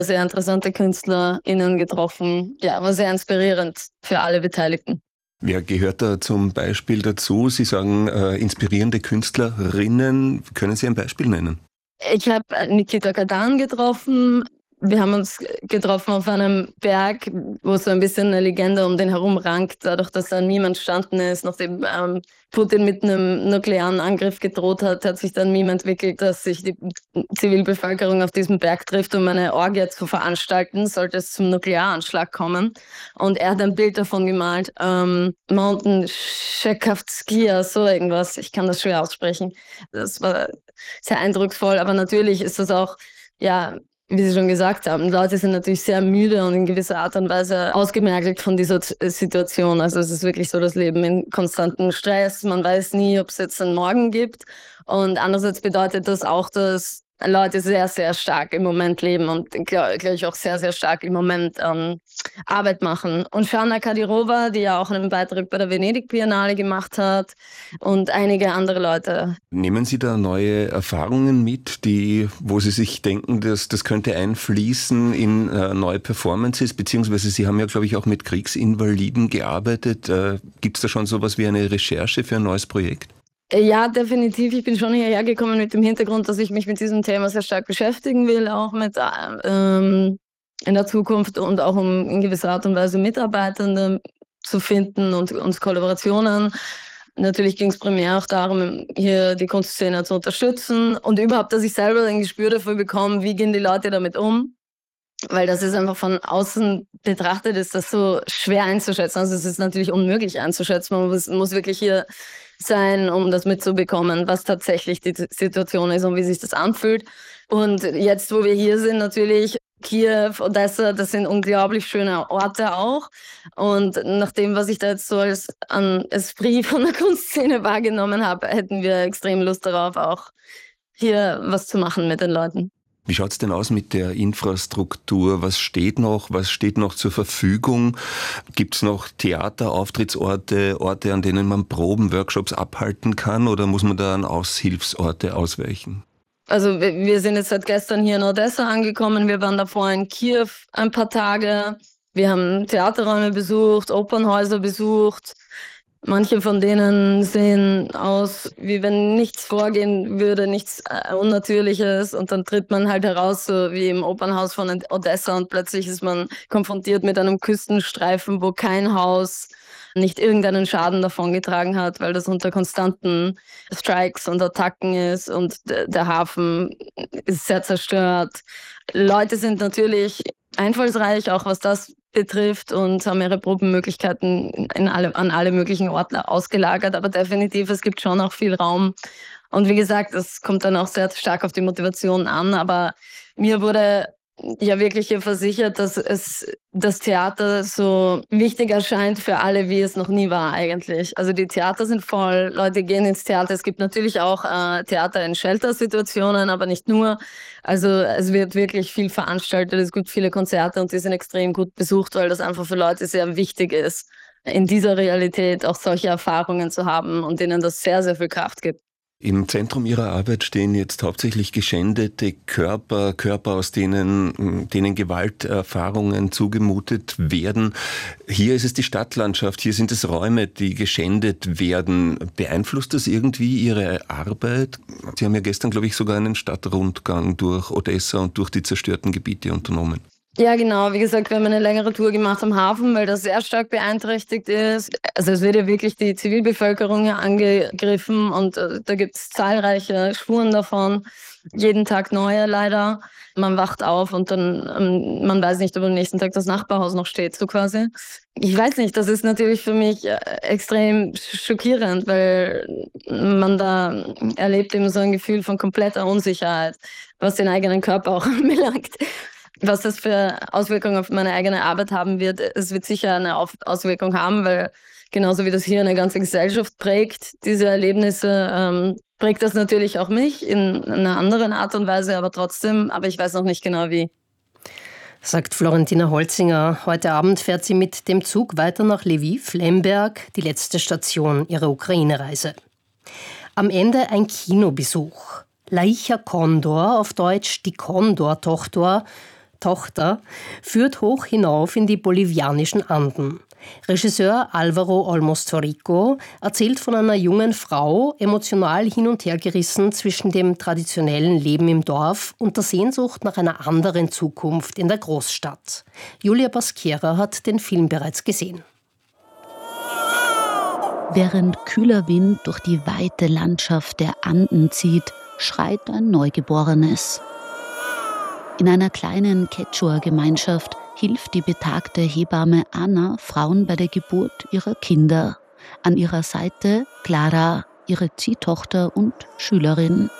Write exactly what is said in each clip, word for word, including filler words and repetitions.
sehr interessante KünstlerInnen getroffen. Ja, war sehr inspirierend für alle Beteiligten. Wer gehört da zum Beispiel dazu? Sie sagen äh, inspirierende Künstlerinnen. Können Sie ein Beispiel nennen? Ich habe Nikita Kadan getroffen. Wir haben uns getroffen auf einem Berg, wo so ein bisschen eine Legende um den herum rankt, dadurch, dass da niemand gestanden ist. Nachdem ähm, Putin mit einem nuklearen Angriff gedroht hat, hat sich dann ein Meme entwickelt, dass sich die Zivilbevölkerung auf diesem Berg trifft, um eine Orgie zu veranstalten, sollte es zum Nuklearanschlag kommen. Und er hat ein Bild davon gemalt, ähm, Mountain Shekavskia, so irgendwas. Ich kann das schwer aussprechen. Das war sehr eindrucksvoll, aber natürlich ist das auch, ja, wie Sie schon gesagt haben, Leute sind natürlich sehr müde und in gewisser Art und Weise ausgemergelt von dieser Situation. Also es ist wirklich so das Leben in konstantem Stress. Man weiß nie, ob es jetzt einen Morgen gibt. Und andererseits bedeutet das auch, dass Leute sehr, sehr stark im Moment leben und glaube glaub ich auch sehr, sehr stark im Moment ähm, Arbeit machen. Und Shana Kadirova, die ja auch einen Beitrag bei der Venedig-Biennale gemacht hat und einige andere Leute. Nehmen Sie da neue Erfahrungen mit, die, wo Sie sich denken, dass das könnte einfließen in äh, neue Performances, beziehungsweise Sie haben ja, glaube ich, auch mit Kriegsinvaliden gearbeitet. Äh, Gibt es da schon sowas wie eine Recherche für ein neues Projekt? Ja, definitiv. Ich bin schon hierher gekommen mit dem Hintergrund, dass ich mich mit diesem Thema sehr stark beschäftigen will, auch mit ähm, in der Zukunft und auch um in gewisser Art und Weise Mitarbeitende zu finden und, und Kollaborationen. Natürlich ging es primär auch darum, hier die Kunstszene zu unterstützen und überhaupt, dass ich selber ein Gespür dafür bekomme, wie gehen die Leute damit um. Weil das ist einfach von außen betrachtet, ist das so schwer einzuschätzen. Also es ist natürlich unmöglich einzuschätzen. Man muss, muss wirklich hier sein, um das mitzubekommen, was tatsächlich die Situation ist und wie sich das anfühlt. Und jetzt, wo wir hier sind, natürlich Kiew, Odessa, das sind unglaublich schöne Orte auch. Und nach dem, was ich da jetzt so als an Esprit von der Kunstszene wahrgenommen habe, hätten wir extrem Lust darauf, auch hier was zu machen mit den Leuten. Wie schaut's denn aus mit der Infrastruktur? Was steht noch? Was steht noch zur Verfügung? Gibt's noch Theater, Auftrittsorte, Orte, an denen man Proben, Workshops abhalten kann? Oder muss man da an Aushilfsorte ausweichen? Also wir sind jetzt seit gestern hier in Odessa angekommen. Wir waren davor in Kiew ein paar Tage. Wir haben Theaterräume besucht, Opernhäuser besucht. Manche von denen sehen aus, wie wenn nichts vorgehen würde, nichts äh, Unnatürliches. Und dann tritt man halt heraus, so wie im Opernhaus von Odessa. Und plötzlich ist man konfrontiert mit einem Küstenstreifen, wo kein Haus nicht irgendeinen Schaden davongetragen hat, weil das unter konstanten Strikes und Attacken ist. Und d- der Hafen ist sehr zerstört. Leute sind natürlich einfallsreich, auch was das betrifft, und haben ihre Probenmöglichkeiten in alle, an alle möglichen Orte ausgelagert. Aber definitiv, es gibt schon auch viel Raum. Und wie gesagt, das kommt dann auch sehr stark auf die Motivation an. Aber mir wurde ja wirklich hier versichert, dass es das Theater so wichtig erscheint für alle, wie es noch nie war eigentlich. Also die Theater sind voll, Leute gehen ins Theater. Es gibt natürlich auch äh, Theater in Shelter-Situationen, aber nicht nur. Also es wird wirklich viel veranstaltet, es gibt viele Konzerte und die sind extrem gut besucht, weil das einfach für Leute sehr wichtig ist, in dieser Realität auch solche Erfahrungen zu haben und denen das sehr, sehr viel Kraft gibt. Im Zentrum Ihrer Arbeit stehen jetzt hauptsächlich geschändete Körper, Körper, aus denen, denen Gewalterfahrungen zugemutet werden. Hier ist es die Stadtlandschaft, hier sind es Räume, die geschändet werden. Beeinflusst das irgendwie Ihre Arbeit? Sie haben ja gestern, glaube ich, sogar einen Stadtrundgang durch Odessa und durch die zerstörten Gebiete unternommen. Ja, genau. Wie gesagt, wir haben eine längere Tour gemacht am Hafen, weil das sehr stark beeinträchtigt ist. Also es wird ja wirklich die Zivilbevölkerung hier angegriffen und äh, da gibt es zahlreiche Spuren davon. Jeden Tag neue leider. Man wacht auf und dann, ähm, man weiß nicht, ob am nächsten Tag das Nachbarhaus noch steht, so quasi. Ich weiß nicht, das ist natürlich für mich äh, extrem schockierend, weil man da erlebt eben so ein Gefühl von kompletter Unsicherheit, was den eigenen Körper auch anbelangt. Was das für Auswirkungen auf meine eigene Arbeit haben wird, es wird sicher eine Auswirkung haben, weil genauso wie das hier eine ganze Gesellschaft prägt, diese Erlebnisse, ähm, prägt das natürlich auch mich in einer anderen Art und Weise, aber trotzdem, aber ich weiß noch nicht genau wie. Sagt Florentina Holzinger. Heute Abend fährt sie mit dem Zug weiter nach Lviv, Lemberg, die letzte Station ihrer Ukraine-Reise. Am Ende ein Kinobesuch. Laicha Kondor, auf Deutsch die Kondor-Tochter, Tochter, führt hoch hinauf in die bolivianischen Anden. Regisseur Álvaro Olmos Torrico erzählt von einer jungen Frau, emotional hin und her gerissen zwischen dem traditionellen Leben im Dorf und der Sehnsucht nach einer anderen Zukunft in der Großstadt. Julia Basquera hat den Film bereits gesehen. Während kühler Wind durch die weite Landschaft der Anden zieht, schreit ein Neugeborenes. In einer kleinen Quechua-Gemeinschaft hilft die betagte Hebamme Ana Frauen bei der Geburt ihrer Kinder. An ihrer Seite Clara, ihre Ziehtochter und Schülerin.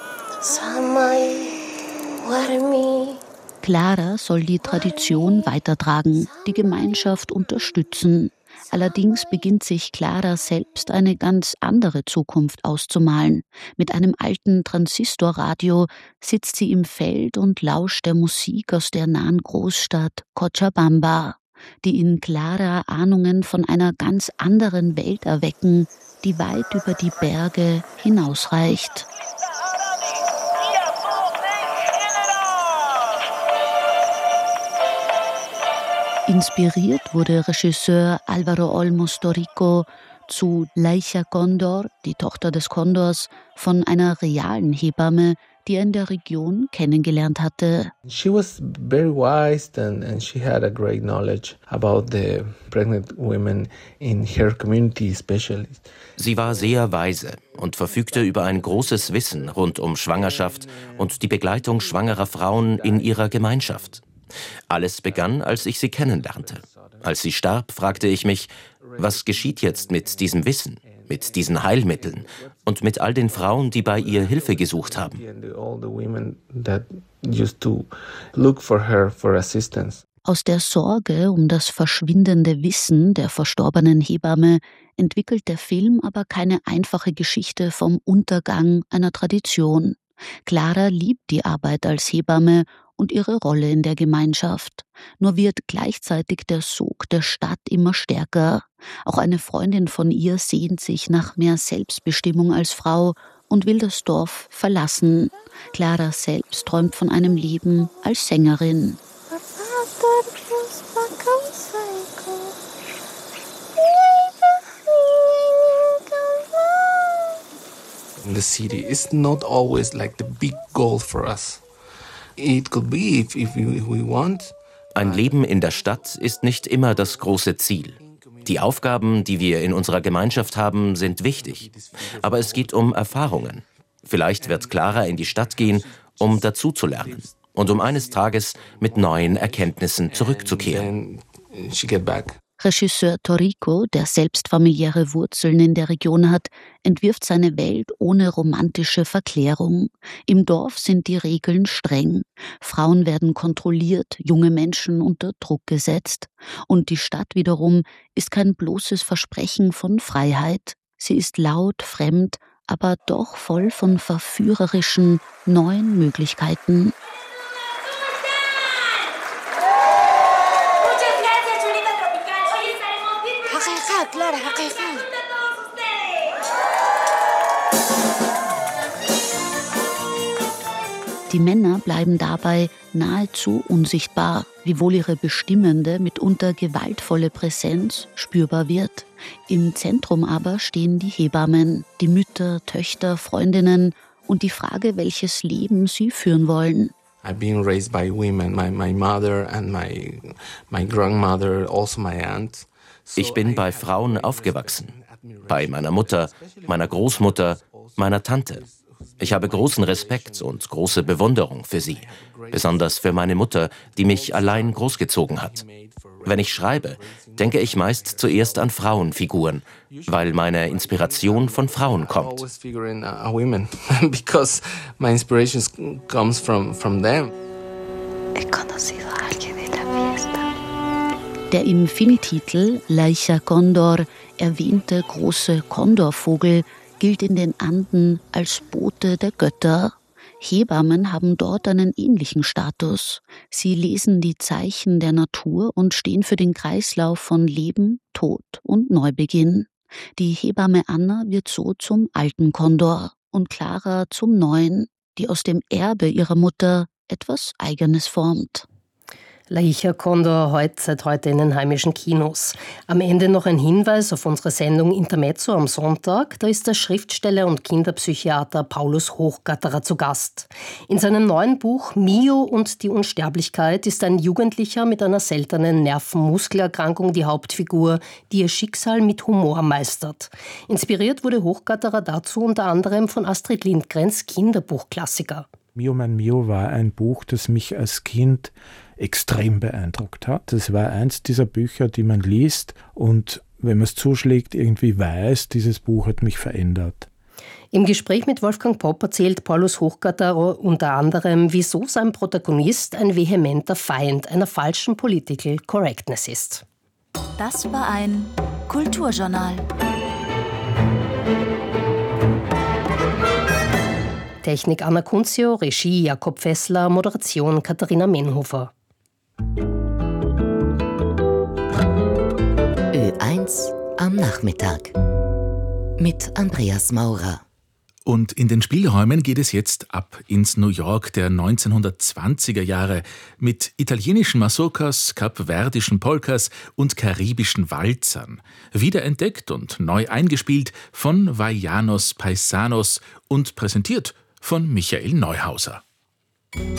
Clara soll die Tradition weitertragen, die Gemeinschaft unterstützen. Allerdings beginnt sich Clara selbst eine ganz andere Zukunft auszumalen. Mit einem alten Transistorradio sitzt sie im Feld und lauscht der Musik aus der nahen Großstadt Cochabamba, die in Clara Ahnungen von einer ganz anderen Welt erwecken, die weit über die Berge hinausreicht. Inspiriert wurde Regisseur Álvaro Olmos Torrico zu Leicha Condor, die Tochter des Kondors, von einer realen Hebamme, die er in der Region kennengelernt hatte. She was very wise and, and she had a great knowledge about the pregnant women in her community especially. Sie war sehr weise und verfügte über ein großes Wissen rund um Schwangerschaft und die Begleitung schwangerer Frauen in ihrer Gemeinschaft. Alles begann, als ich sie kennenlernte. Als sie starb, fragte ich mich, was geschieht jetzt mit diesem Wissen, mit diesen Heilmitteln und mit all den Frauen, die bei ihr Hilfe gesucht haben? Aus der Sorge um das verschwindende Wissen der verstorbenen Hebamme entwickelt der Film aber keine einfache Geschichte vom Untergang einer Tradition. Clara liebt die Arbeit als Hebamme und ihre Rolle in der Gemeinschaft. Nur wird gleichzeitig der Sog der Stadt immer stärker. Auch eine Freundin von ihr sehnt sich nach mehr Selbstbestimmung als Frau und will das Dorf verlassen. Clara selbst träumt von einem Leben als Sängerin. The city is not always like the big goal for us. It could be if, if we, if we want. Ein Leben in der Stadt ist nicht immer das große Ziel. Die Aufgaben, die wir in unserer Gemeinschaft haben, sind wichtig. Aber es geht um Erfahrungen. Vielleicht wird Clara in die Stadt gehen, um dazuzulernen und um eines Tages mit neuen Erkenntnissen zurückzukehren. Regisseur Torrico, der selbst familiäre Wurzeln in der Region hat, entwirft seine Welt ohne romantische Verklärung. Im Dorf sind die Regeln streng. Frauen werden kontrolliert, junge Menschen unter Druck gesetzt. Und die Stadt wiederum ist kein bloßes Versprechen von Freiheit. Sie ist laut, fremd, aber doch voll von verführerischen, neuen Möglichkeiten. Die Männer bleiben dabei nahezu unsichtbar, wiewohl ihre bestimmende, mitunter gewaltvolle Präsenz spürbar wird. Im Zentrum aber stehen die Hebammen, die Mütter, Töchter, Freundinnen und die Frage, welches Leben sie führen wollen. I've been raised by women, my, my mother and my, my grandmother, also my aunt. Ich bin bei Frauen aufgewachsen, bei meiner Mutter, meiner Großmutter, meiner Tante. Ich habe großen Respekt und große Bewunderung für sie, besonders für meine Mutter, die mich allein großgezogen hat. Wenn ich schreibe, denke ich meist zuerst an Frauenfiguren, weil meine Inspiration von Frauen kommt. Der im Filmtitel Leicha Condor erwähnte große Kondorvogel gilt in den Anden als Bote der Götter. Hebammen haben dort einen ähnlichen Status. Sie lesen die Zeichen der Natur und stehen für den Kreislauf von Leben, Tod und Neubeginn. Die Hebamme Anna wird so zum alten Kondor und Clara zum neuen, die aus dem Erbe ihrer Mutter etwas Eigenes formt. La Hija Condor heute, seit heute in den heimischen Kinos. Am Ende noch ein Hinweis auf unsere Sendung Intermezzo am Sonntag. Da ist der Schriftsteller und Kinderpsychiater Paulus Hochgatterer zu Gast. In seinem neuen Buch Mio und die Unsterblichkeit ist ein Jugendlicher mit einer seltenen Nervenmuskelerkrankung die Hauptfigur, die ihr Schicksal mit Humor meistert. Inspiriert wurde Hochgatterer dazu unter anderem von Astrid Lindgrens Kinderbuchklassiker. Mio mein Mio war ein Buch, das mich als Kind extrem beeindruckt hat. Es war eins dieser Bücher, die man liest und, wenn man es zuschlägt, irgendwie weiß, dieses Buch hat mich verändert. Im Gespräch mit Wolfgang Popp erzählt Paulus Hochgatterer unter anderem, wieso sein Protagonist ein vehementer Feind einer falschen Political Correctness ist. Das war ein Kulturjournal. Technik Anna Kunzio, Regie Jakob Fessler, Moderation Katharina Menhofer. Ö eins am Nachmittag mit Andreas Maurer. Und in den Spielräumen geht es jetzt ab ins New York der neunzehnhundertzwanziger Jahre mit italienischen Mazurkas, kapverdischen Polkas und karibischen Walzern. Wiederentdeckt und neu eingespielt von Vaianos Paisanos und präsentiert von Michael Neuhauser.